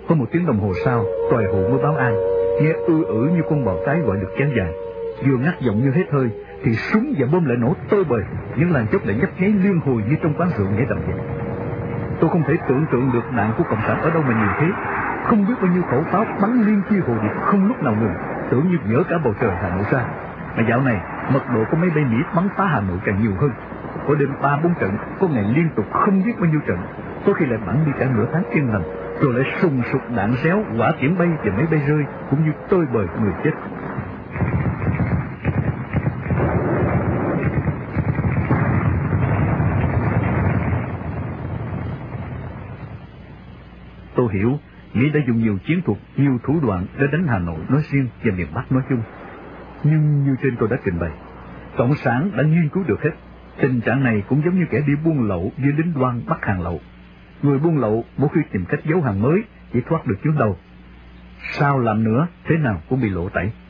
Hơn 1 tiếng đồng hồ sau, tòa hộ mới báo an, nghe ư như con bò cái gọi được kéo dài. Vừa ngắt giọng như hết hơi, thì súng và bom lại nổ tơi bời, những làn chớp lại nhấp nháy liên hồi như trong quán rượu nhảy đầm vậy. Tôi không thể tưởng tượng được đạn của cộng sản ở đâu mà nhiều thế. Không biết bao nhiêu khẩu pháo bắn liên chi hồ điệp không lúc nào ngừng, tưởng như nhớ cả bầu trời Hà Nội ra. Mà dạo này mật độ của máy bay Mỹ bắn phá Hà Nội càng nhiều hơn. Có đêm 3-4 trận, có ngày liên tục không biết bao nhiêu trận, có khi lại bắn đi cả nửa tháng yên lành, rồi lại sùng sục đạn réo, hỏa tiễn bay và máy bay rơi, cũng như tơi bời người chết. Tôi hiểu Mỹ đã dùng nhiều chiến thuật, nhiều thủ đoạn để đánh Hà Nội nói riêng và miền Bắc nói chung. Nhưng như trên tôi đã trình bày, cộng sản đã nghiên cứu được hết. Tình trạng này cũng giống như kẻ đi buôn lậu với lính đoan bắt hàng lậu. Người buôn lậu mỗi khi tìm cách giấu hàng mới chỉ thoát được chuyến đầu, sao làm nữa thế nào cũng bị lộ tẩy.